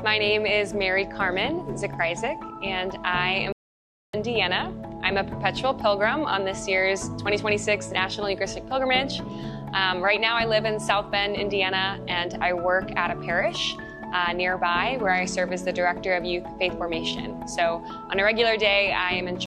My name is Mary Carmen Zakryzik, and I am from Indiana. I'm a perpetual pilgrim on this year's 2026 National Eucharistic Pilgrimage. Right now I live in South Bend, Indiana, and I work at a parish nearby where I serve as the Director of Youth Faith Formation. So on a regular day, I am in